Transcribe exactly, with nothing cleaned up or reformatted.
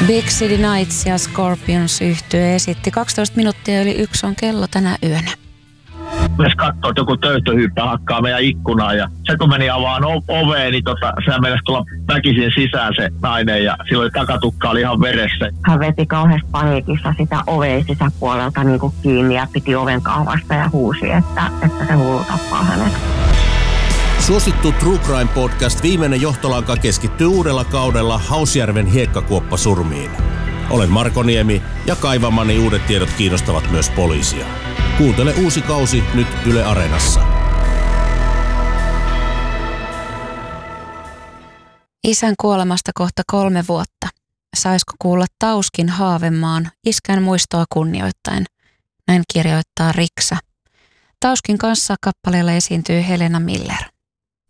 Big City Nights ja Scorpions yhtye esitti. kaksitoista minuuttia yli yksi on kello tänä yönä. Myös katsoo, että joku töyttöhyyppä hakkaa meidän ikkunaa ja se kun meni avaan oveen, niin tota, sehän meinasi tulla väkisin sisään se nainen ja silloin takatukka oli ihan veressä. Hän veti kauheasti paniikissa sitä oveen sisäpuolelta niin kuin kiinni ja piti oven kahvasta ja huusi, että, että se hullu tappaa hänet. Suosittu True Crime Podcast Viimeinen johtolanka keskittyy uudella kaudella Hausjärven hiekkakuoppasurmiin. Olen Marko Niemi ja kaivamani uudet tiedot kiinnostavat myös poliisia. Kuuntele uusi kausi nyt Yle Areenassa. Isän kuolemasta kohta kolme vuotta. Saisiko kuulla Tauskin Haavemaan iskän muistoa kunnioittaen? Näin kirjoittaa Riksa. Tauskin kanssa kappaleella esiintyy Helena Miller.